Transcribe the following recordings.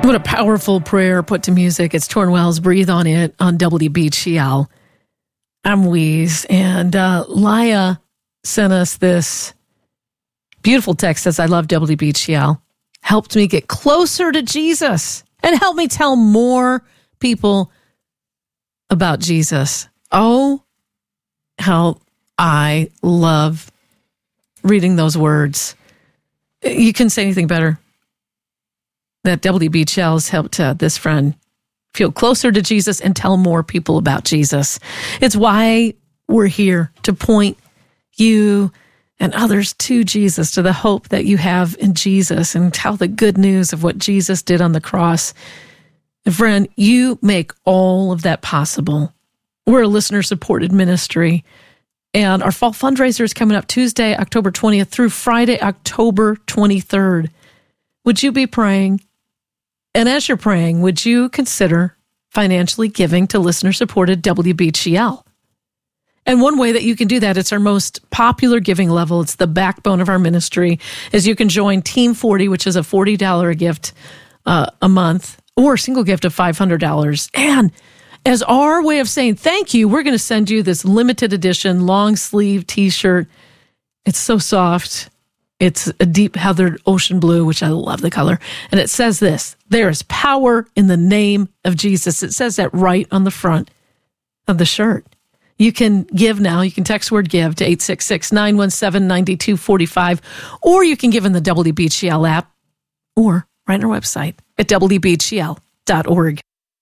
What a powerful prayer put to music. It's Tornwell's Breathe on It on WBGL. I'm Weeze, and Laya sent us this beautiful text that says, I love WBGL. Helped me get closer to Jesus and helped me tell more people about Jesus. Oh, how I love reading those words. You couldn't say anything better. That WBGL has helped this friend feel closer to Jesus and tell more people about Jesus. It's why we're here, to point you and others to Jesus, to the hope that you have in Jesus, and tell the good news of what Jesus did on the cross. And friend, you make all of that possible. We're a listener-supported ministry, and our fall fundraiser is coming up Tuesday, October 20th through Friday, October 23rd. Would you be praying? And as you're praying, would you consider financially giving to listener-supported WBGL? And one way that you can do that, it's our most popular giving level. It's the backbone of our ministry, is you can join Team 40, which is a $40 gift a month, or a single gift of $500. And as our way of saying thank you, we're going to send you this limited edition long sleeve t-shirt. It's so soft. It's a deep heathered ocean blue, which I love the color. And it says this: there is power in the name of Jesus. It says that right on the front of the shirt. You can give now. You can text word give to 866-917-9245, or you can give in the WBGL app, or right on our website at WBGL.org.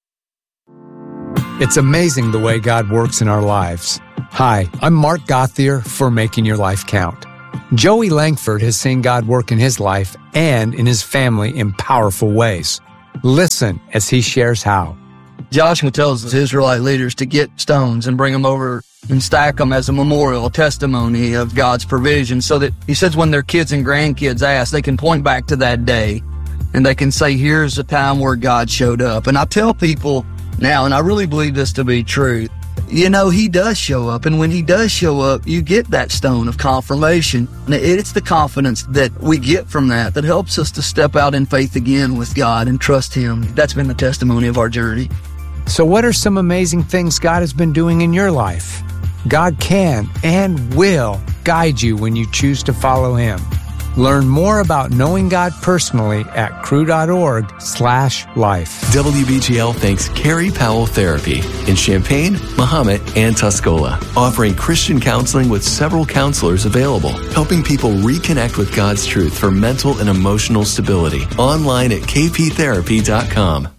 It's amazing the way God works in our lives. Hi, I'm Mark Gothier for Making Your Life Count. Joey Langford has seen God work in his life and in his family in powerful ways. Listen as he shares how. Joshua tells the Israelite leaders to get stones and bring them over and stack them as a memorial, a testimony of God's provision, so that, he says, when their kids and grandkids ask, they can point back to that day and they can say, here's a time where God showed up. And I tell people now, and I really believe this to be true, you know, he does show up. And when he does show up, you get that stone of confirmation. And it's the confidence that we get from that helps us to step out in faith again with God and trust him. That's been the testimony of our journey. So what are some amazing things God has been doing in your life? God can and will guide you when you choose to follow him. Learn more about knowing God personally at cru.org/life. WBGL thanks Carrie Powell Therapy in Champaign, Mahomet, and Tuscola, offering Christian counseling with several counselors available, helping people reconnect with God's truth for mental and emotional stability. Online at kptherapy.com.